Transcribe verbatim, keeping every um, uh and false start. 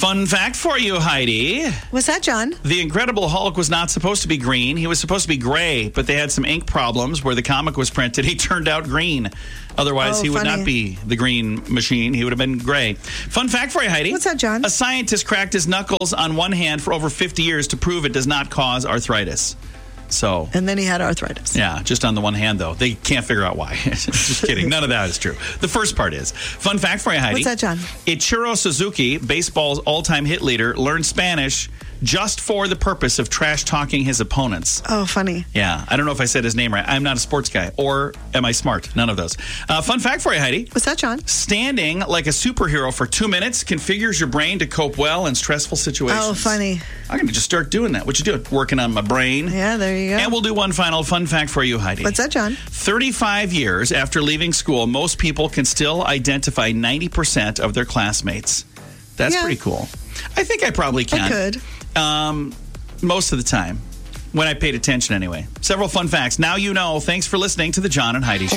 Fun fact for you, Heidi. What's that, John? The Incredible Hulk was not supposed to be green. He was supposed to be gray, but they had some ink problems where the comic was printed. He turned out green. Otherwise, Oh, he would funny. not be the green machine. He would have been gray. Fun fact for you, Heidi. What's that, John? A scientist cracked his knuckles on one hand for over fifty years to prove it does not cause arthritis. So, And then he had arthritis. yeah, just on the one hand, though. They can't figure out why. Just kidding. None of that is true. The first part is. Fun fact for you, Heidi. What's that, John? Ichiro Suzuki, baseball's all-time hit leader, learned Spanish just for the purpose of trash-talking his opponents. Oh, funny. Yeah, I don't know if I said his name right. I'm not a sports guy. Or am I smart? None of those. Uh, fun fact for you, Heidi. What's that, John? Standing like a superhero for two minutes configures your brain to cope well in stressful situations. Oh, funny. I'm going to just start doing that. What you doing? Working on my brain. Yeah, there you go. And we'll do one final fun fact for you, Heidi. What's that, John? thirty-five years after leaving school, most people can still identify ninety percent of their classmates. That's Yeah. pretty cool. I think I probably can. I could. Um, most of the time. When I paid attention, anyway. Several fun facts. Now you know. Thanks for listening to the John and Heidi Show.